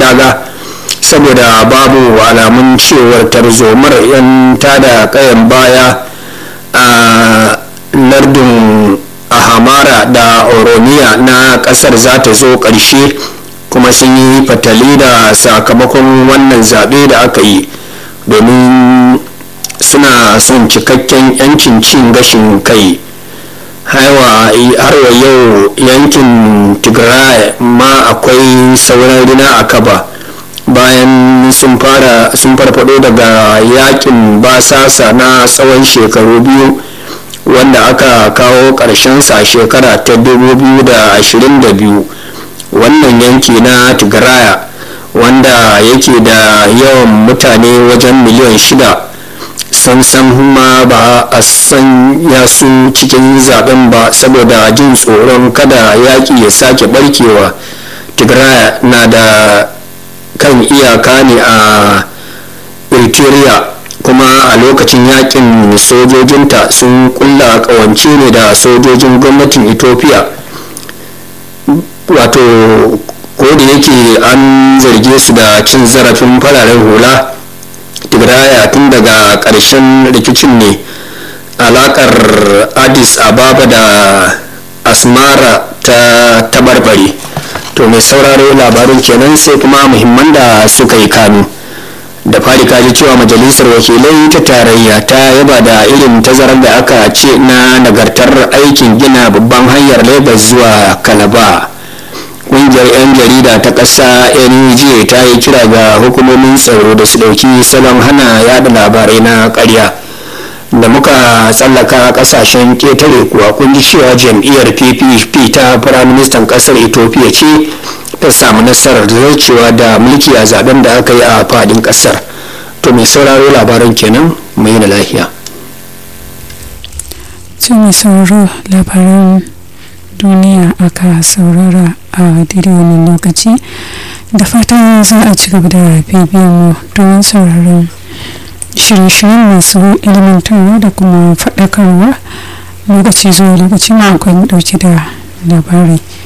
daga saboda babu alamun cewar tarzomar 'yan tada kayan baya a lardin ahamara da oromiya na kasar za ta zo ƙarshe, kuma sun yi fatali da sakamakon wannan zaɓe da aka yi domin suna son cikakken 'yancin cin gashin kai. har wa yau yankin tigray ma akwai sauran rina a kaba bayan sun farfado daga yakin basasa na tsawon shekaru biyu wanda aka kawo ƙarshensa a shekara ta 2022. wannan yanki na tigray wanda yake da yawan mutane wajen miliyan 6 san ma ba a sanya su cikin zaben ba saboda jin tsoron kada yaƙi ya sake barkewa. tigray na da kan iyaka ne a eritrea, kuma a lokacin yakin sojojinta sun kulla kawance ne da sojojin gwamnatin ethiopia. wato ko da yake an zarge su da cin zarafin fararen hula, tigray tun daga ƙarshen rikicin ne alakar addis ababa da asmara ta tabarbare. to mai sauraro labarin kenan, sai kuma muhimman da suka yi kanu. da fari kaji cewa majalisar wakilai ta tarayya ta yaba da irin tazarar da aka ce na nagartar aikin gina babban hanyar lagos zuwa kalaba. ƙungiyar 'yan jarida ta ƙasa NUJ ta yi kira ga hukumomin tsaro da su ɗauki salon hana yada labarai na ƙarya. da muka tsallaka ƙasashen ƙetare kuwa kun ji cewa jam'iyyar PPP ta firaministan ƙasar Ethiopia ce ta samu nasarar zarcewa da mulki a zaben da aka yi a faɗin ƙasar. to mai sauraro labaran kenan mai da lafiya. mai sauraro labaran duniya aka saurara a daidai wannan lokaci, da fatan za a ci gaba da bibiyan mu don sauraron shirye-shiryen masu ilimantarwa da kuma faɗakarwa lokaci zuwa lokaci ma akwai mu ɗauke da labarai.